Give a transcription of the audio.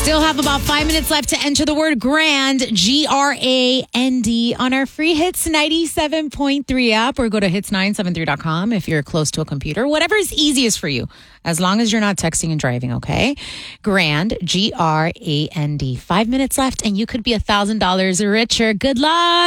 Still have about 5 minutes left to enter the word grand, GRAND, on our free Hits 97.3 app, or go to hits973.com if you're close to a computer. Whatever is easiest for you, as long as you're not texting and driving, okay? Grand, GRAND. 5 minutes left, and you could be $1,000 richer. Good luck.